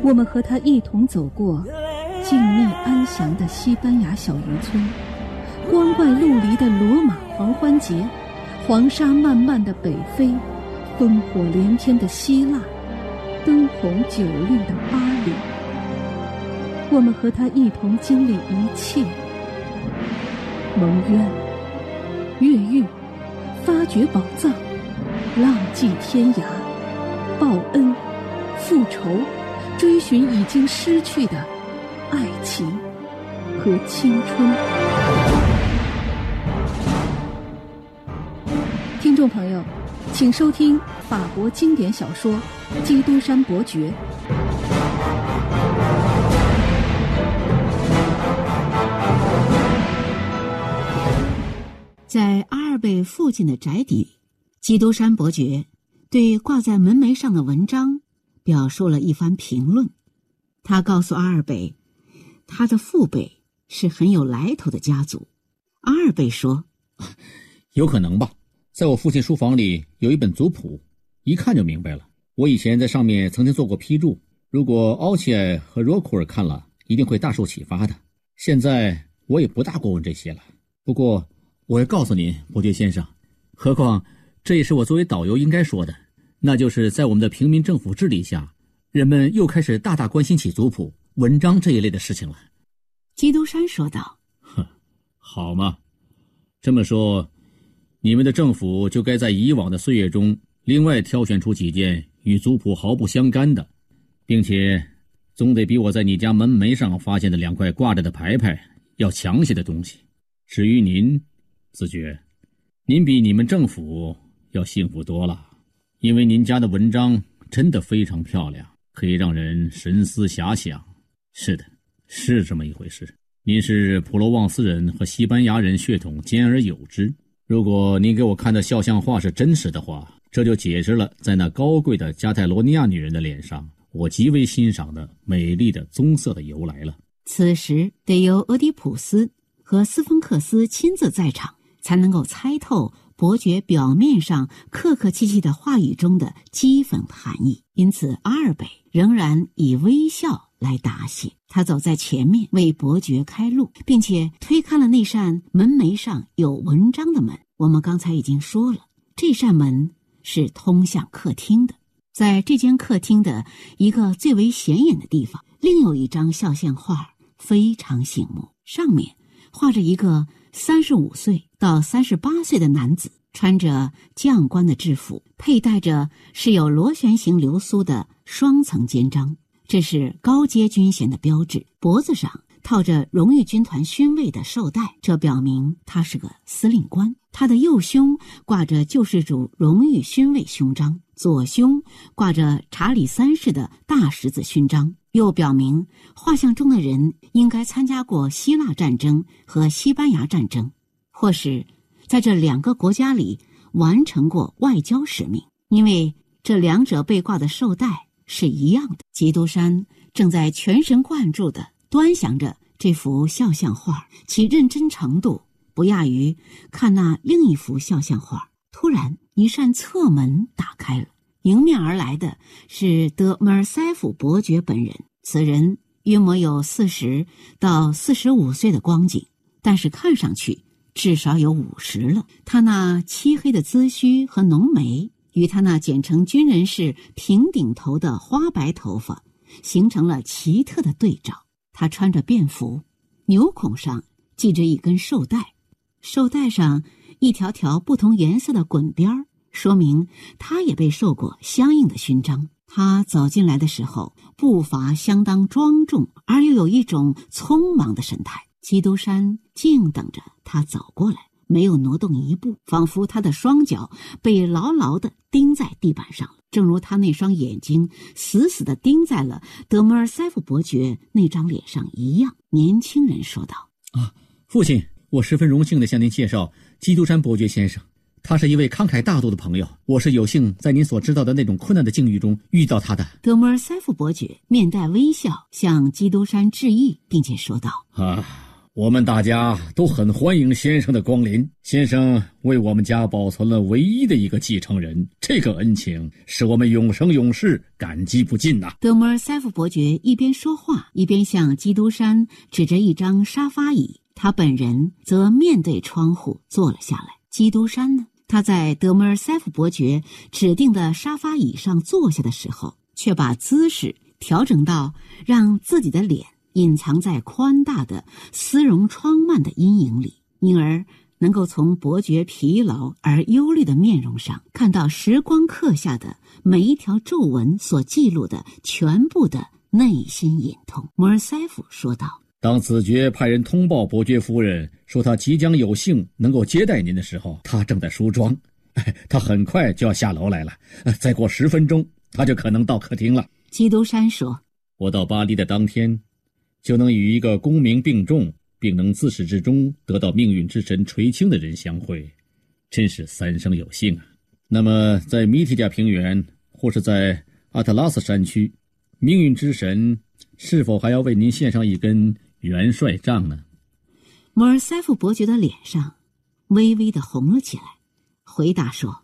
我们和他一同走过静谧安详的西班牙小渔村，光怪陆离的罗马狂欢节，黄沙漫漫的北非，烽火连天的希腊，灯红酒绿的巴黎。我们和他一同经历一切，蒙冤、越狱、发掘宝藏、浪迹天涯、报恩、复仇，追寻已经失去的爱情和青春。听众朋友，请收听法国经典小说《基督山伯爵》。 在阿尔贝附近的宅邸里，基督山伯爵对挂在门楣上的文章表述了一番评论。他告诉阿尔贝，他的父辈是很有来头的家族。阿尔贝说， 有可能吧，在我父亲书房里有一本族谱，一看就明白了。我以前在上面曾经做过批注，如果奥奇埃和罗库尔看了，一定会大受启发的。现在我也不大过问这些了。不过我要告诉您，伯爵先生，何况这也是我作为导游应该说的，那就是在我们的平民政府治理下，人们又开始大大关心起族谱、文章这一类的事情了。 基督山说道， 好嘛，这么说，你们的政府就该在以往的岁月中另外挑选出几件与族谱毫不相干的，并且总得比我在你家门楣上发现的2块挂着的牌牌要强些的东西。至于您，子爵，您比你们政府要幸福多了，因为您家的文章真的非常漂亮，可以让人神思遐想。是的，是这么一回事。您是普罗旺斯人和西班牙人血统兼而有之。如果您给我看的肖像画是真实的话，这就解释了在那高贵的加泰罗尼亚女人的脸上，我极为欣赏的美丽的棕色的由来了。 此时得由俄狄浦斯和斯芬克斯亲自在场，才能够猜透伯爵表面上客客气气的话语中的讥讽含义。因此阿尔贝仍然以微笑来答谢。他走在前面为伯爵开路，并且推开了那扇门楣上有文章的门。我们刚才已经说了，这扇门是通向客厅的。在这间客厅的一个最为显眼的地方，另有一张肖像画非常醒目，上面画着一个35岁到38岁的男子，穿着将官的制服，佩戴着是有螺旋形流苏的双层肩章，这是高阶军衔的标志。脖子上套着荣誉军团勋位的绶带，这表明他是个司令官。他的右胸挂着救世主荣誉勋位勋章，左胸挂着查理3世的大十字勋章，又表明画像中的人应该参加过希腊战争和西班牙战争，或是在这2个国家里完成过外交使命，因为这2者被挂的绶带是一样的。基督山正在全神贯注地端详着这幅肖像画，其认真程度不亚于看那另一幅肖像画。突然一扇侧门打开了，迎面而来的是德梅尔塞夫伯爵本人。此人约莫有40到45岁的光景，但是看上去至少有50了。他那漆黑的髭须和浓眉与他那剪成军人式平顶头的花白头发形成了奇特的对照。他穿着便服，纽孔上系着一根绶带，绶带上一条条不同颜色的滚边，说明他也被受过相应的勋章。他走进来的时候，步伐相当庄重，而又有一种匆忙的神态。基督山静等着他走过来，没有挪动一步，仿佛他的双脚被牢牢地钉在地板上了，正如他那双眼睛死死地钉在了德梅尔塞夫伯爵那张脸上一样。年轻人说道， 父亲，我十分荣幸地向您介绍基督山伯爵先生，他是一位慷慨大度的朋友，我是有幸在您所知道的那种困难的境遇中遇到他的。 德梅尔塞夫伯爵面带微笑向基督山致意，并且说道， 我们大家都很欢迎先生的光临，先生为我们家保存了唯一的一个继承人，这个恩情使我们永生永世感激不尽呐。 德摩尔塞夫伯爵一边说话，一边向基督山指着一张沙发椅，他本人则面对窗户坐了下来。基督山呢，他在德摩尔塞夫伯爵指定的沙发椅上坐下的时候，却把姿势调整到让自己的脸隐藏在宽大的丝绒窗幔的阴影里，因而能够从伯爵疲劳而忧虑的面容上看到时光刻下的每一条皱纹所记录的全部的内心隐痛。摩尔塞夫说道： 当子爵派人通报伯爵夫人说他即将有幸能够接待您的时候，他正在梳妆，他很快就要下楼来了，再过10分钟他就可能到客厅了。 基督山说： 我到巴黎的当天就能与一个功名并重并能自始至终得到命运之神垂青的人相会，真是三生有幸啊。那么在米提加平原或是在阿特拉斯山区，命运之神是否还要为您献上一根元帅杖呢？ 摩尔塞夫伯爵的脸上微微的红了起来，回答说：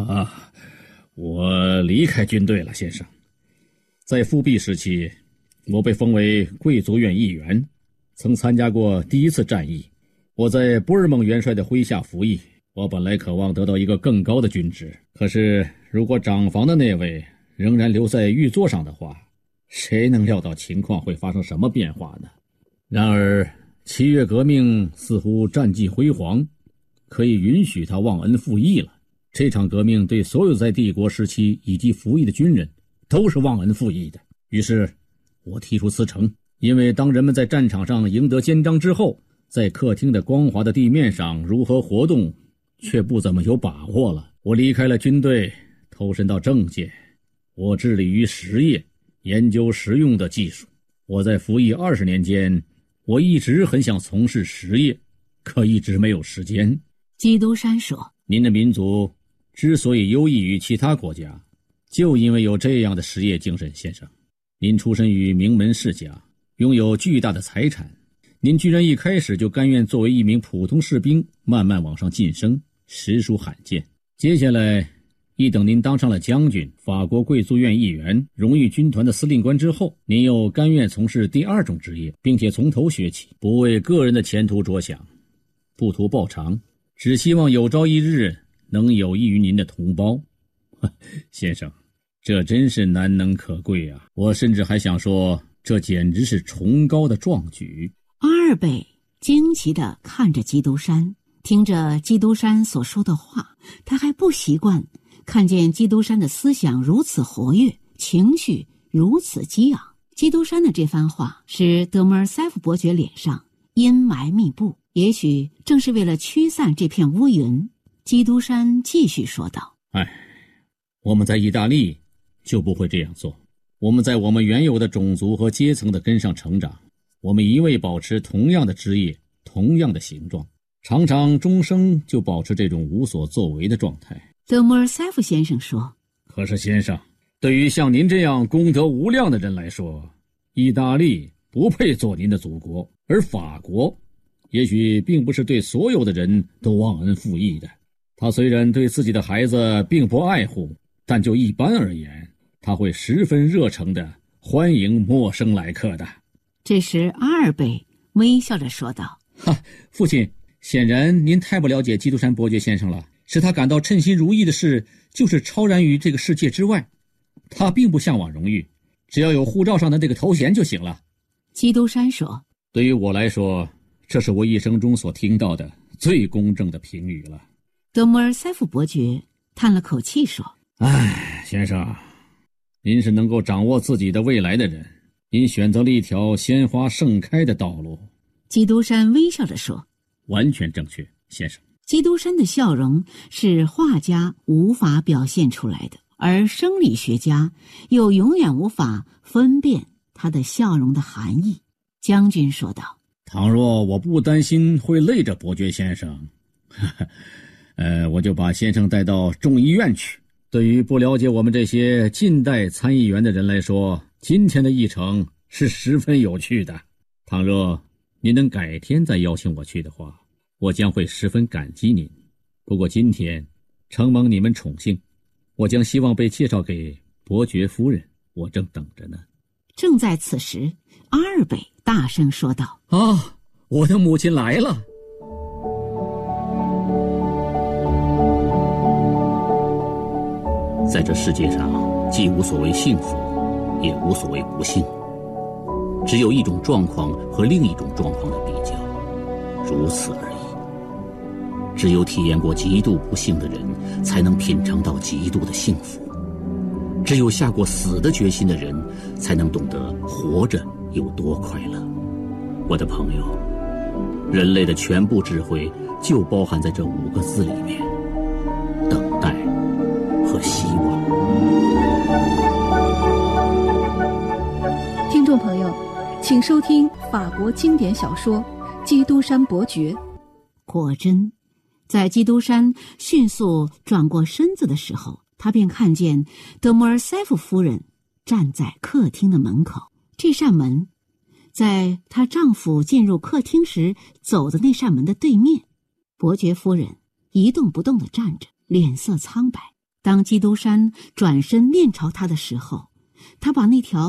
我离开军队了，先生。在复辟时期，我被封为贵族院议员，曾参加过第一次战役。我在波尔蒙元帅的麾下服役，我本来渴望得到一个更高的军职，可是如果长房的那位仍然留在御座上的话，谁能料到情况会发生什么变化呢？然而7月革命似乎战绩辉煌，可以允许他忘恩负义了。这场革命对所有在帝国时期以及服役的军人都是忘恩负义的。于是我提出辞呈，因为当人们在战场上赢得肩章之后，在客厅的光滑的地面上如何活动却不怎么有把握了。我离开了军队，投身到政界，我致力于实业，研究实用的技术。我在服役20年间，我一直很想从事实业，可一直没有时间。 基督山说： 您的民族之所以优异于其他国家，就因为有这样的实业精神，先生。您出身于名门世家，拥有巨大的财产，您居然一开始就甘愿作为一名普通士兵慢慢往上晋升，实属罕见。接下来一等您当上了将军、法国贵族院议员、荣誉军团的司令官之后，您又甘愿从事第2种职业，并且从头学起，不为个人的前途着想，不图报偿，只希望有朝一日能有益于您的同胞。先生，这真是难能可贵啊！我甚至还想说，这简直是崇高的壮举。 阿尔贝惊奇地看着基督山，听着基督山所说的话，他还不习惯看见基督山的思想如此活跃，情绪如此激昂。基督山的这番话使德摩尔塞夫伯爵脸上阴霾密布，也许正是为了驱散这片乌云。基督山继续说道： 我们在意大利就不会这样做。我们在我们原有的种族和阶层的根上成长，我们一味保持同样的枝叶，同样的形状，常常终生就保持这种无所作为的状态。 德摩尔塞夫先生说： 可是先生，对于像您这样功德无量的人来说，意大利不配做您的祖国，而法国也许并不是对所有的人都忘恩负义的。他虽然对自己的孩子并不爱护，但就一般而言，他会十分热诚地欢迎陌生来客的。 这时阿尔贝微笑着说道： 父亲，显然您太不了解基督山伯爵先生了。使他感到称心如意的事，就是超然于这个世界之外。他并不向往荣誉，只要有护照上的那个头衔就行了。 基督山说： 对于我来说，这是我一生中所听到的最公正的评语了。 德摩尔塞夫伯爵叹了口气说： 先生，您是能够掌握自己的未来的人，您选择了一条鲜花盛开的道路。 基督山微笑着说： 完全正确，先生。 基督山的笑容是画家无法表现出来的，而生理学家又永远无法分辨他的笑容的含义。将军说道： 倘若我不担心会累着伯爵先生，我就把先生带到众议院去。对于不了解我们这些近代参议员的人来说，今天的议程是十分有趣的。倘若您能改天再邀请我去的话，我将会十分感激您。不过今天承蒙你们宠幸，我将希望被介绍给伯爵夫人，我正等着呢。 正在此时，阿尔北大声说道： 啊，我的母亲来了。在这世界上，既无所谓幸福，也无所谓不幸，只有一种状况和另一种状况的比较，如此而已。只有体验过极度不幸的人，才能品尝到极度的幸福；只有下过死的决心的人，才能懂得活着有多快乐。我的朋友，人类的全部智慧就包含在这5个字里面：等待和希望。 听众朋友，请收听法国经典小说《基督山伯爵》。 果真，在基督山迅速转过身子的时候，他便看见德莫尔塞夫夫人站在客厅的门口。这扇门在她丈夫进入客厅时走的那扇门的对面，伯爵夫人一动不动地站着，脸色苍白。当基督山转身面朝他的时候，他把那条